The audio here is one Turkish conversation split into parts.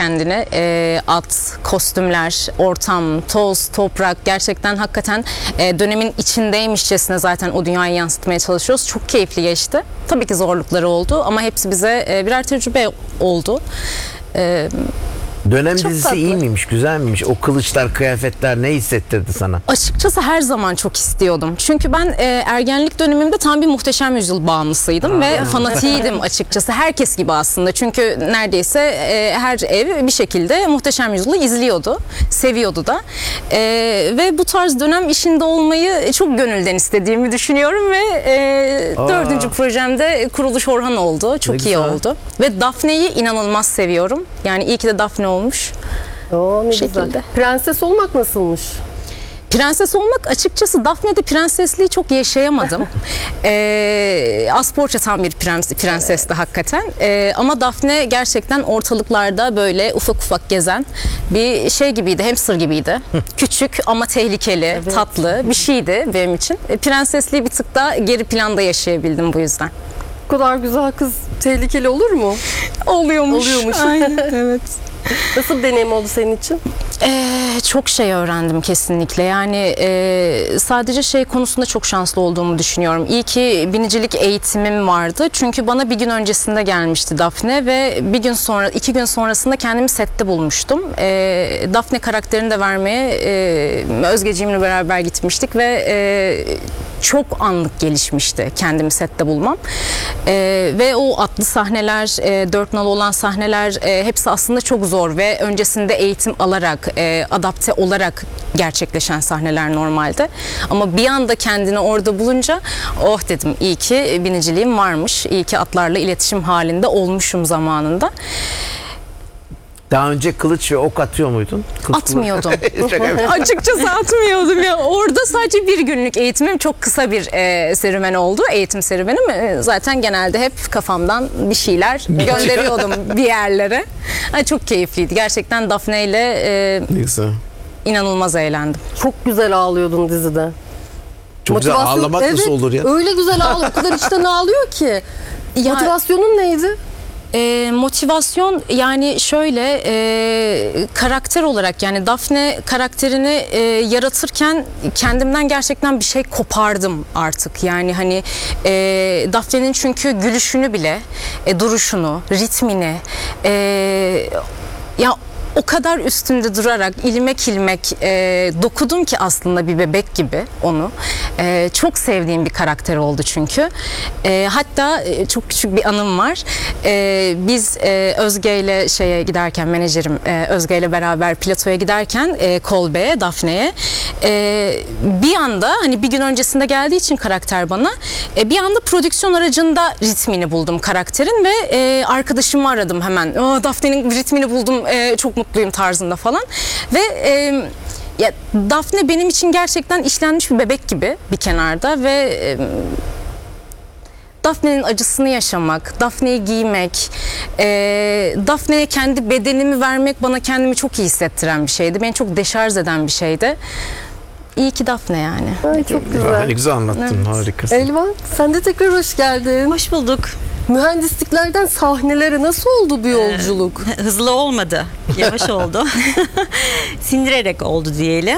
kendini. At, kostümler, ortam, toz, toprak, gerçekten hakikaten dönemin içindeymişçesine zaten o dünyayı yansıtmaya çalışıyoruz. Çok keyifli geçti. Tabii ki zorlukları oldu ama hepsi bize birer tecrübe oldu. Dönem Çok dizisi tatlı. iyi miymiş, güzel miymiş? O kılıçlar, kıyafetler ne hissettirdi sana? Açıkçası her zaman çok istiyordum. Çünkü ben ergenlik dönemimde tam bir Muhteşem Yüzyıl bağımlısıydım ve fanatiydim açıkçası. Herkes gibi aslında. Çünkü neredeyse her ev bir şekilde Muhteşem Yüzyıl'ı izliyordu. Seviyordu da. Ve bu tarz dönem işinde olmayı çok gönülden istediğimi düşünüyorum ve 4. projemde Kuruluş Orhan oldu. Çok iyi güzel. oldu. Ve Daphne'yi inanılmaz seviyorum. Yani iyi ki de Daphne olmuş. Oo, ne şekilde. güzel. Prenses olmak nasılmış? Prenses olmak, açıkçası Daphne'de prensesliği çok yaşayamadım. Asporça tam bir prensesti hakikaten. Ama Daphne gerçekten ortalıklarda böyle ufak ufak gezen bir şey gibiydi, hamster gibiydi. Küçük ama tehlikeli, tatlı bir şeydi benim için. Prensesliği bir tık da geri planda yaşayabildim bu yüzden. Bu kadar güzel kız tehlikeli olur mu? Oluyormuş. Aynen, evet. Nasıl bir deneyim oldu senin için? Çok şey öğrendim kesinlikle. Yani sadece şey konusunda çok şanslı olduğumu düşünüyorum. İyi ki binicilik eğitimim vardı. Çünkü bana bir gün öncesinde gelmişti Daphne ve bir gün sonra, 2 gün sonrasında kendimi sette bulmuştum. Daphne karakterini de vermeye Özgeciğimle beraber gitmiştik ve çok anlık gelişmişti kendimi sette bulmam. Ve o atlı sahneler, 4 nal olan sahneler hepsi aslında çok zor ve öncesinde eğitim alarak, adapte olarak gerçekleşen sahneler normalde. Ama bir anda kendini orada bulunca oh dedim, iyi ki biniciliğim varmış, iyi ki atlarla iletişim halinde olmuşum zamanında. Daha önce kılıç ve ok atıyor muydun? Atmıyordum. Şaka yapıyorum. Açıkçası atmıyordum ya. Orada sadece bir günlük eğitimim, çok kısa bir serüven oldu. Eğitim serüvenim. Zaten genelde hep kafamdan bir şeyler gönderiyordum bir yerlere. Çok keyifliydi. Gerçekten Daphne ile Güzel. inanılmaz eğlendim. Çok güzel ağlıyordun dizide. Çok güzel, ağlamak evet, nasıl olur ya? Öyle güzel ağlıyor. O kadar içten ağlıyor ki. Ya- Motivasyonun neydi? Motivasyon, yani şöyle, karakter olarak, yani Daphne karakterini yaratırken kendimden gerçekten bir şey kopardım artık. Yani hani Daphne'nin çünkü gülüşünü bile, duruşunu, ritmini, ya o kadar üstünde durarak ilmek ilmek dokudum ki aslında bir bebek gibi onu. Çok sevdiğim bir karakter oldu çünkü. Hatta çok küçük bir anım var. Biz Özge ile şeye giderken, menajerim Özge ile beraber platoya giderken Kolbe'ye, Daphne'ye bir anda, hani bir gün öncesinde geldiği için karakter bana, bir anda prodüksiyon aracında ritmini buldum karakterin ve arkadaşımı aradım hemen. Daphne'nin ritmini buldum, çok mutluyum tarzında falan. Ve ya Daphne benim için gerçekten işlenmiş bir bebek gibi bir kenarda ve Daphne'nin acısını yaşamak, Daphne'yi giymek, Daphne'ye kendi bedenimi vermek bana kendimi çok iyi hissettiren bir şeydi. Beni çok deşarj eden bir şeydi. İyi ki Daphne yani. Ay, çok güzel. Ne güzel anlattın, Evet. harikasın. Elvan, sen de tekrar hoş geldin. Hoş bulduk. Mühendisliklerden sahnelere nasıl oldu bu yolculuk? Hızlı olmadı. Yavaş oldu. Sindirerek oldu diyelim.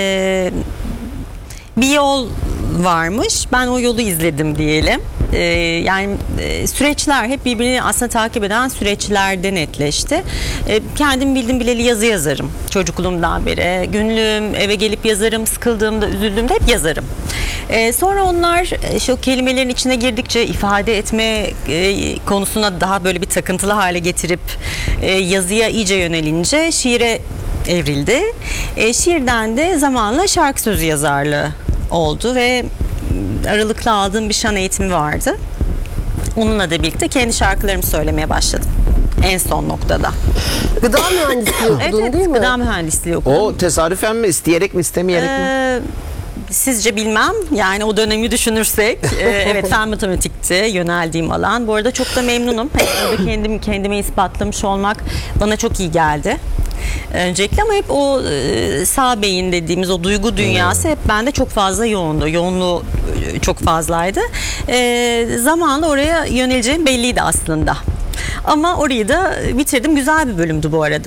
Bir yol varmış. Ben o yolu izledim diyelim. Yani süreçler hep birbirini aslında takip eden süreçlerde netleşti. Kendim bildim bileli yazı yazarım çocukluğumdan beri. Günlüğüm, eve gelip yazarım, sıkıldığımda, üzüldüğümde hep yazarım. Sonra onlar şu kelimelerin içine girdikçe ifade etme konusuna daha böyle bir takıntılı hale getirip yazıya iyice yönelince şiire evrildi. Şiirden de zamanla şarkı sözü yazarlığı oldu ve aralıklı aldığım bir şan eğitimi vardı. Onunla da birlikte kendi şarkılarımı söylemeye başladım. En son noktada. Gıda mühendisliği okudun Evet, değil mi? gıda mühendisliği okudum. O tesadüfen mi, isteyerek mi, istemeyerek mi? Sizce bilmem. Yani o dönemi düşünürsek. Evet, fen matematikti yöneldiğim alan. Bu arada çok da memnunum. Hep orada kendime ispatlamış olmak bana çok iyi geldi. Öncelikle ama hep o sağ beyin dediğimiz o duygu dünyası hep bende çok fazla yoğundu. Yoğunluğu çok fazlaydı. Zamanla oraya yöneleceğim belliydi aslında. Ama orayı da bitirdim. Güzel bir bölümdü bu arada.